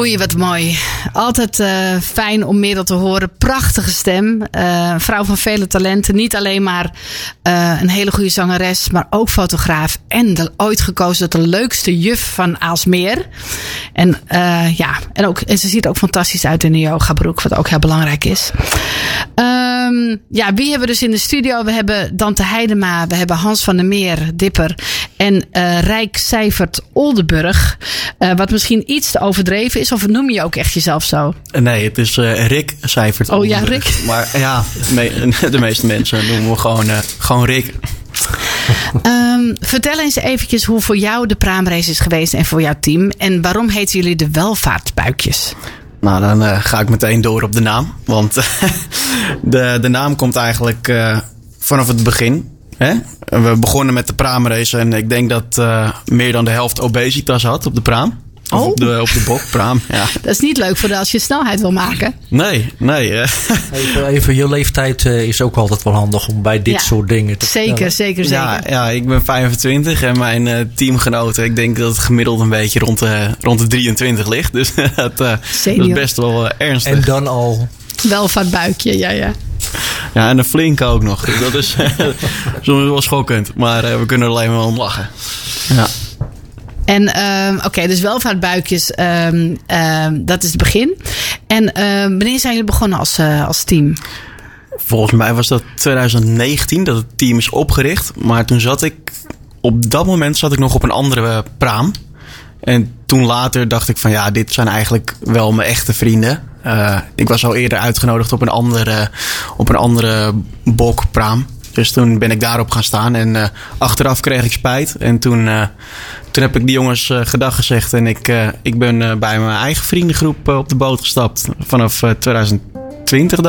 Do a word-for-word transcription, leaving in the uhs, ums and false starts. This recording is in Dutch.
Oei, wat mooi. Altijd uh, fijn om Merel te horen. Prachtige stem. Uh, vrouw van vele talenten. Niet alleen maar uh, een hele goede zangeres, maar ook fotograaf. En de, ooit gekozen tot de leukste juf van Aalsmeer. En, uh, ja, en, ook, en ze ziet er ook fantastisch uit in een yogabroek, wat ook heel belangrijk is. Um, ja, wie hebben we dus in de studio? We hebben Dante Heidema, we hebben Hans van der Meer, dipper. En uh, Rijk Seifert Oldenburg. Uh, wat misschien iets te overdreven is. Of noem je ook echt jezelf zo? Nee, het is uh, Rick Seifert Oldenburg. Oh ja, Rick. Maar ja, me, de meeste mensen noemen we gewoon, uh, gewoon Rick. Um, vertel eens eventjes hoe voor jou de praamrace is geweest en voor jouw team. En waarom heten jullie de welvaartbuikjes? Nou, dan uh, ga ik meteen door op de naam. Want de, de naam komt eigenlijk uh, vanaf het begin. Hè? We begonnen met de praamrace en ik denk dat uh, meer dan de helft obesitas had op de praam. Of oh. op de, op de bokpraam. Ja. Dat is niet leuk voor als je snelheid wil maken. Nee, nee. Uh. Even, even je leeftijd uh, is ook altijd wel handig om bij dit ja. soort dingen te Zeker, vertellen. zeker, zeker. Ja, ja, ik ben vijfentwintig en mijn uh, teamgenoten, ik denk dat het gemiddeld een beetje rond de, rond de drieëntwintig ligt. Dus dat, uh, dat is best wel uh, ernstig. En dan al... Welvaartbuikje, ja, ja. Ja, en een flinke ook nog. Dus dat is soms wel schokkend. Maar uh, we kunnen er alleen maar om lachen. Ja. En uh, oké, okay, dus welvaartbuikjes, uh, uh, dat is het begin. En uh, wanneer zijn jullie begonnen als, uh, als team? Volgens mij was dat twintig negentien dat het team is opgericht. Maar toen zat ik, op dat moment zat ik nog op een andere praam. En toen later dacht ik van ja, dit zijn eigenlijk wel mijn echte vrienden. Uh, ik was al eerder uitgenodigd op een andere, op een andere bokpraam. Dus toen ben ik daarop gaan staan. En uh, achteraf kreeg ik spijt. En toen, uh, toen heb ik die jongens uh, gedag gezegd. En ik, uh, ik ben uh, bij mijn eigen vriendengroep uh, op de boot gestapt. Vanaf uh, twintig twintig